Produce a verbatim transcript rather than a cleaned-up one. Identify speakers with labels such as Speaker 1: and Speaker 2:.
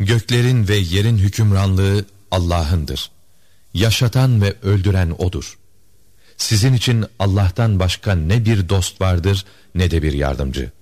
Speaker 1: Göklerin ve yerin hükümranlığı Allah'ındır. Yaşatan ve öldüren O'dur. Sizin için Allah'tan başka ne bir dost vardır ne de bir yardımcı.